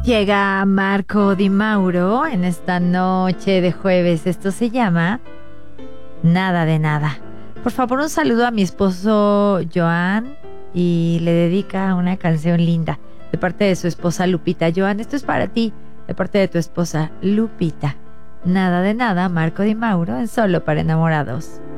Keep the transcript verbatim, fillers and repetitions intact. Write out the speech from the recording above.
Llega Marco Di Mauro en esta noche de jueves. Esto se llama Nada de Nada. Por favor, un saludo a mi esposo Joan y le dedica una canción linda de parte de su esposa Lupita. Joan, esto es para ti, de parte de tu esposa Lupita. Nada de Nada, Marco Di Mauro, en Solo para Enamorados.